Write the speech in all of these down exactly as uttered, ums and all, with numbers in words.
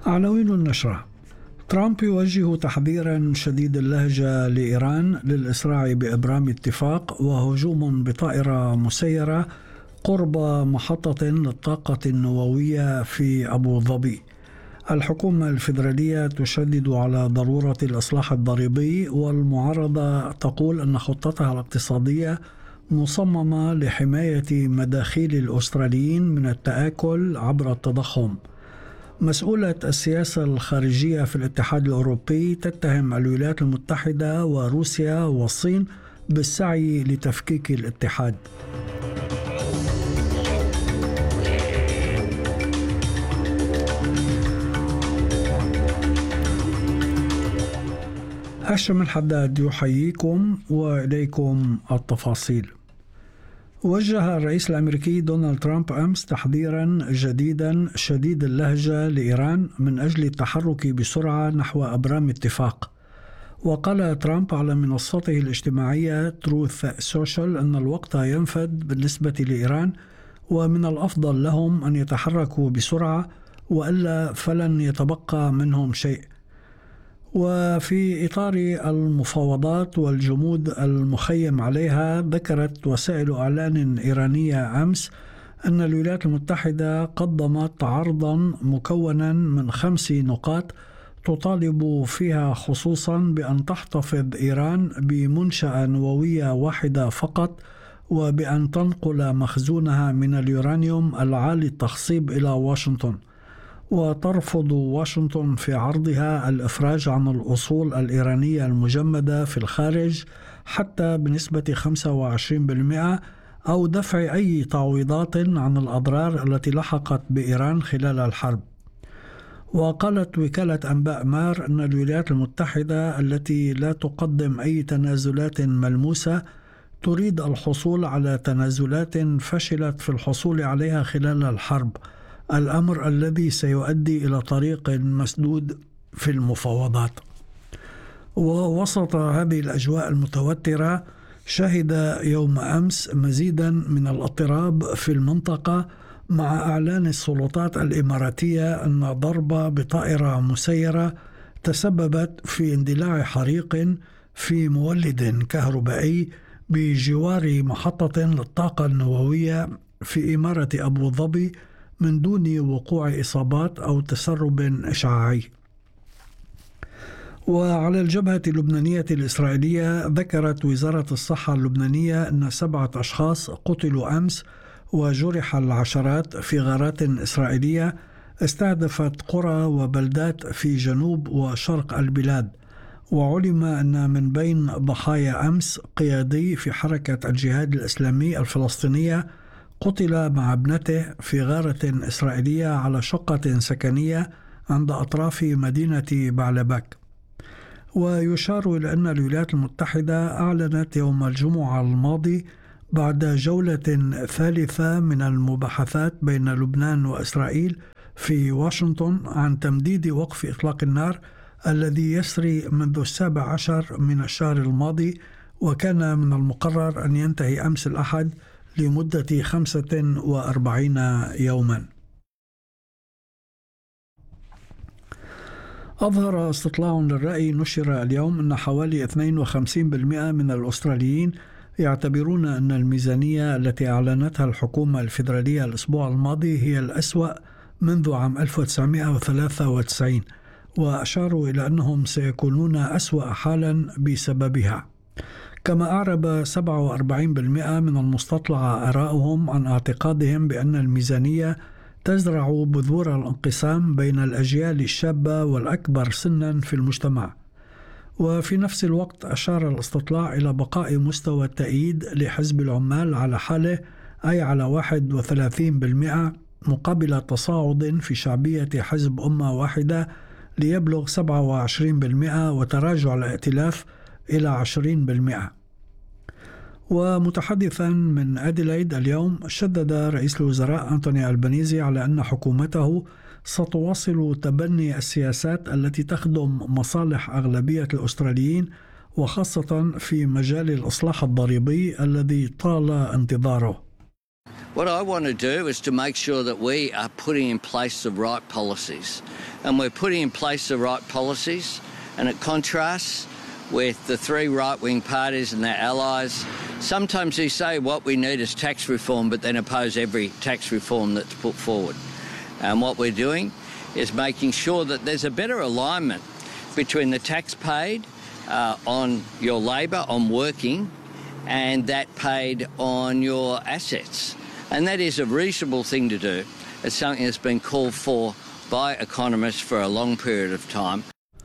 عناوين النشرة: ترامب يوجه تحذيرا شديد اللهجة لإيران للإسراع بإبرام اتفاق، وهجوم بطائرة مسيرة قرب محطة للطاقة النووية في أبو ظبي. الحكومة الفيدرالية تشدد على ضرورة الإصلاح الضريبي، والمعارضة تقول أن خطتها الاقتصادية مصممة لحماية مداخيل الأستراليين من التآكل عبر التضخم. مسؤولة السياسة الخارجية في الاتحاد الأوروبي تتهم الولايات المتحدة وروسيا والصين بالسعي لتفكيك الاتحاد. هاشم الحداد يحييكم وإليكم التفاصيل. وجه الرئيس الأمريكي دونالد ترامب أمس تحذيرا جديدا شديد اللهجة لإيران من أجل التحرك بسرعة نحو أبرام اتفاق. وقال ترامب على منصته الاجتماعية تروث سوشيال أن الوقت ينفد بالنسبة لإيران، ومن الأفضل لهم أن يتحركوا بسرعة وإلا فلن يتبقى منهم شيء. وفي إطار المفاوضات والجمود المخيم عليها، ذكرت وسائل إعلان إيرانية أمس أن الولايات المتحدة قدمت عرضا مكونا من خمس نقاط تطالب فيها خصوصا بأن تحتفظ إيران بمنشأة نووية واحدة فقط، وبأن تنقل مخزونها من اليورانيوم العالي التخصيب إلى واشنطن. وترفض واشنطن في عرضها الإفراج عن الأصول الإيرانية المجمدة في الخارج حتى بنسبة خمسة وعشرين بالمئة، أو دفع أي تعويضات عن الأضرار التي لحقت بإيران خلال الحرب. وقالت وكالة أنباء مار أن الولايات المتحدة التي لا تقدم أي تنازلات ملموسة تريد الحصول على تنازلات فشلت في الحصول عليها خلال الحرب، الأمر الذي سيؤدي إلى طريق مسدود في المفاوضات. ووسط هذه الأجواء المتوترة، شهد يوم أمس مزيدا من الاضطراب في المنطقة مع إعلان السلطات الإماراتية أن ضربة بطائرة مسيرة تسببت في اندلاع حريق في مولد كهربائي بجوار محطة للطاقة النووية في إمارة أبو ظبي من دون وقوع إصابات أو تسرب إشعاعي. وعلى الجبهة اللبنانية الإسرائيلية، ذكرت وزارة الصحة اللبنانية أن سبعة أشخاص قتلوا أمس وجرح العشرات في غارات إسرائيلية استهدفت قرى وبلدات في جنوب وشرق البلاد. وعلم أن من بين ضحايا أمس قيادي في حركة الجهاد الإسلامي الفلسطينية قتل مع ابنته في غارة إسرائيلية على شقة سكنية عند أطراف مدينة بعلبك. ويشار إلى أن الولايات المتحدة أعلنت يوم الجمعة الماضي بعد جولة ثالثة من المباحثات بين لبنان وإسرائيل في واشنطن عن تمديد وقف إطلاق النار الذي يسري منذ السابع عشر من الشهر الماضي، وكان من المقرر أن ينتهي أمس الأحد لمدة خمسة وأربعين يوما. أظهر استطلاع للرأي نشر اليوم أن حوالي اثنين وخمسين بالمئة من الأستراليين يعتبرون أن الميزانية التي أعلنتها الحكومة الفيدرالية الأسبوع الماضي هي الأسوأ منذ عام ألف وتسعمئة وثلاثة وتسعين، وأشاروا إلى أنهم سيكونون أسوأ حالا بسببها. كما أعرب سبعة وأربعين بالمئة من المستطلع آراءهم عن اعتقادهم بأن الميزانية تزرع بذور الانقسام بين الأجيال الشابة والأكبر سنا في المجتمع. وفي نفس الوقت أشار الاستطلاع إلى بقاء مستوى التأييد لحزب العمال على حاله، أي على واحد وثلاثين بالمئة، مقابل تصاعد في شعبية حزب أمة واحدة ليبلغ سبعة وعشرين بالمئة، وتراجع الائتلاف إلى عشرين بالمئة. ومتحدثا من أديلايد اليوم، شدد رئيس الوزراء أنتوني ألبانيزي على أن حكومته ستواصل تبني السياسات التي تخدم مصالح أغلبية الأستراليين، وخاصة في مجال الإصلاح الضريبي الذي طال انتظاره. What I want to do is to make sure that we are putting in place the right policies. and we're putting in place the right policies, and it contrasts with the three right-wing parties and their allies. Sometimes they say what we need is tax reform, but then oppose every tax reform that's put forward. And what we're doing is making sure that there's a better alignment between the tax paid uh, on your labour, on working, and that paid on your assets. And that is a reasonable thing to do. It's something that's been called for by economists for a long period of time.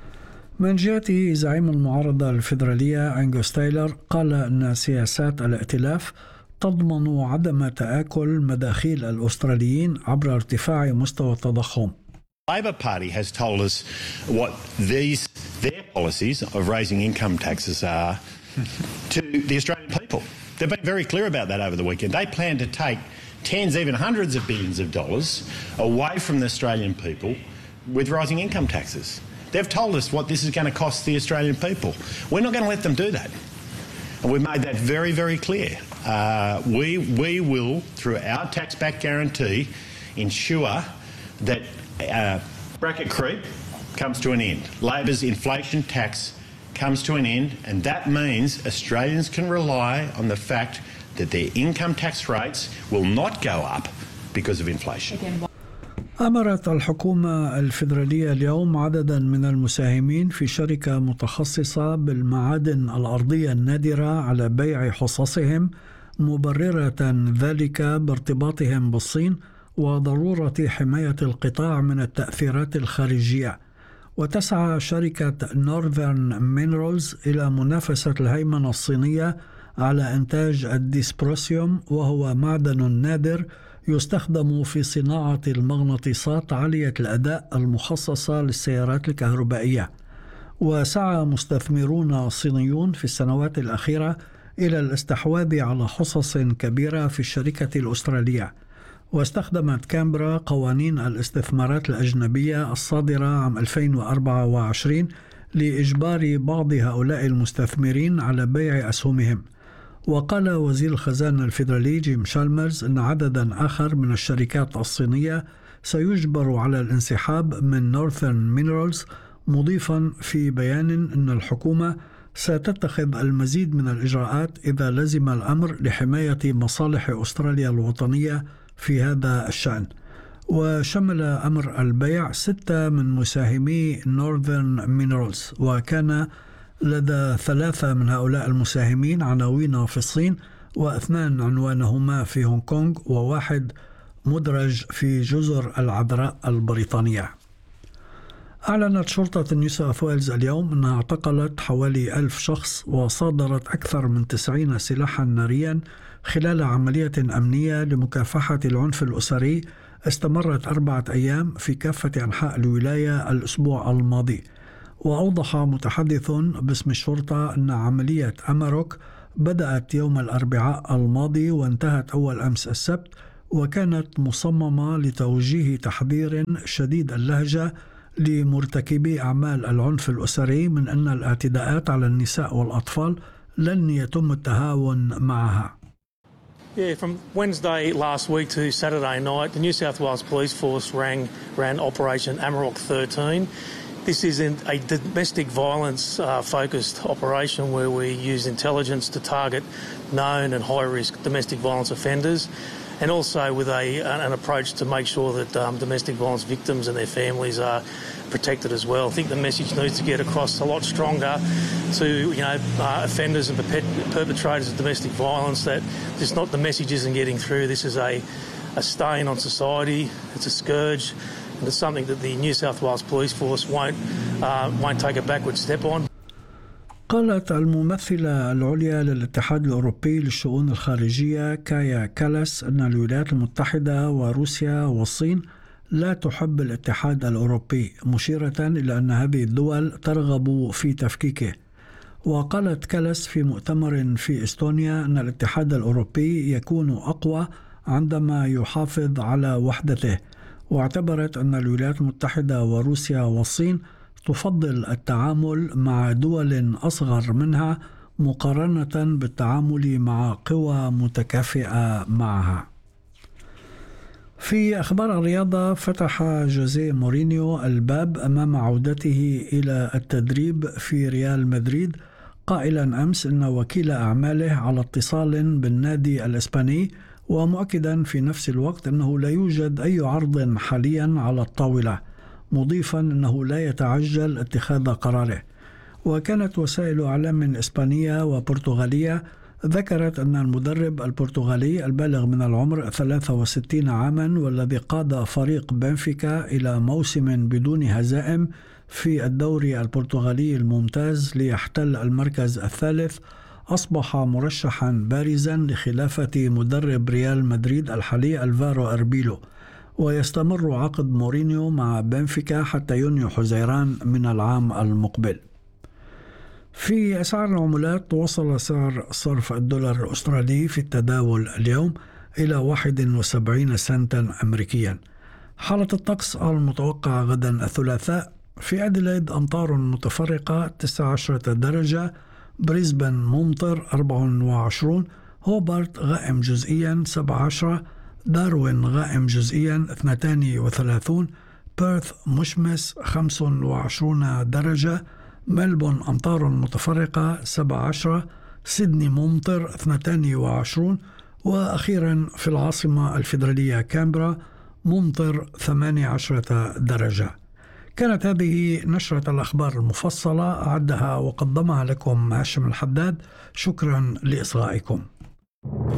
من جهته زعيم المعارضة الفيدرالية أنغوس تايلر قال أن سياسات الائتلاف تضمن عدم تآكل مداخيل الأستراليين عبر ارتفاع مستوى التضخم. The Labor Party has told us what these their policies of raising income taxes are to the Australian people. They've been very clear about that over the weekend. They plan to take tens, even hundreds of billions of dollars away from the Australian people with rising income taxes. They've told us what this is going to cost the Australian people. We're not going to let them do that. And we've made that very, very clear. Uh, we, we will, through our tax-back guarantee, ensure that uh, bracket creep comes to an end. Labor's inflation tax comes to an end, and that means Australians can rely on the fact that their income tax rates will not go up because of inflation. أمرت الحكومة الفيدرالية اليوم عددا من المساهمين في شركة متخصصة بالمعادن الأرضية النادرة على بيع حصصهم، مبررة ذلك بارتباطهم بالصين وضرورة حماية القطاع من التأثيرات الخارجية. وتسعى شركة نورثرن مينرالز إلى منافسة الهيمنة الصينية على إنتاج الديسبروسيوم، وهو معدن نادر يستخدم في صناعة المغناطيسات عالية الأداء المخصصة للسيارات الكهربائية. وسعى مستثمرون صينيون في السنوات الأخيرة إلى الاستحواذ على حصص كبيرة في الشركة الأسترالية. واستخدمت كامبرا قوانين الاستثمارات الأجنبية الصادرة عام ألفين وأربعة وعشرين لإجبار بعض هؤلاء المستثمرين على بيع أسهمهم. وقال وزير الخزانة الفيدرالي جيم شالمرز أن عددا آخر من الشركات الصينية سيجبر على الانسحاب من نورثرن مينرالز، مضيفا في بيان أن الحكومة ستتخذ المزيد من الإجراءات إذا لزم الأمر لحماية مصالح أستراليا الوطنية في هذا الشأن. وشمل أمر البيع ستة من مساهمي نورثرن مينرالز، وكان لدى ثلاثة من هؤلاء المساهمين عناوين في الصين، واثنان عنوانهما في هونغ كونغ، وواحد مدرج في جزر العذراء البريطانية. أعلنت شرطة نيو ساوث ويلز اليوم أنها اعتقلت حوالي ألف شخص وصادرت أكثر من تسعين سلاحا ناريا خلال عملية أمنية لمكافحة العنف الأسري استمرت أربعة أيام في كافة أنحاء الولاية الأسبوع الماضي. وأوضح متحدث باسم الشرطة أن عملية أماروك بدأت يوم الأربعاء الماضي وانتهت أول أمس السبت، وكانت مصممة لتوجيه تحذير شديد اللهجة لمرتكبي أعمال العنف الأسري من أن الاعتداءات على النساء والأطفال لن يتم التهاون معها. Yeah, from Wednesday last week to Saturday night, the New South Wales Police Force ran, ran Operation Amarok thirteen. This is a domestic violence uh, focused operation where we use intelligence to target known and high risk domestic violence offenders, and also with a, an approach to make sure that um, domestic violence victims and their families are protected as well. I think the message needs to get across a lot stronger to you know uh, offenders and perpetrators of domestic violence that just not the message isn't getting through. This is a, a stain on society. It's a scourge, and it's something that the New South Wales Police Force won't uh, won't take a backward step on. قالت الممثلة العليا للاتحاد الأوروبي للشؤون الخارجية كايا كالاس أن الولايات المتحدة وروسيا والصين لا تحب الاتحاد الأوروبي، مشيرة إلى أن هذه الدول ترغب في تفكيكه. وقالت كالاس في مؤتمر في إستونيا أن الاتحاد الأوروبي يكون أقوى عندما يحافظ على وحدته، واعتبرت أن الولايات المتحدة وروسيا والصين تفضل التعامل مع دول أصغر منها مقارنة بالتعامل مع قوى متكافئة معها. في أخبار الرياضة، فتح جوزيه مورينيو الباب أمام عودته إلى التدريب في ريال مدريد، قائلا أمس أن وكيل أعماله على اتصال بالنادي الإسباني، ومؤكدا في نفس الوقت أنه لا يوجد أي عرض حاليا على الطاولة، مضيفا أنه لا يتعجل اتخاذ قراره. وكانت وسائل إعلام إسبانية وبرتغالية ذكرت أن المدرب البرتغالي البالغ من العمر ثلاثة وستين عاما والذي قاد فريق بنفيكا إلى موسم بدون هزائم في الدوري البرتغالي الممتاز ليحتل المركز الثالث، أصبح مرشحا بارزا لخلافة مدرب ريال مدريد الحالي ألفارو أربيلو، ويستمر عقد مورينيو مع بنفيكا حتى يونيو حزيران من العام المقبل. في أسعار العملات، وصل سعر صرف الدولار الأسترالي في التداول اليوم إلى واحد وسبعين سنتا أمريكيا. حالة الطقس المتوقعة غدا الثلاثاء: في أديلايد أمطار متفرقة تسعة عشر درجة، بريسبن ممطر أربعة وعشرين، هوبارت غائم جزئيا سبعة عشر، داروين غائم جزئيا اثنتان وثلاثون، بيرث مشمس خمسة وعشرين درجة، ملبون أمطار متفرقة سبعة عشر، سيدني ممطر اثنتان وعشرين، وأخيرا في العاصمة الفيدرالية كامبرا ممطر ثمانية عشر درجة. كانت هذه نشرة الأخبار المفصلة، أعدها وقدمها لكم هاشم الحداد. شكرا لإصغائكم.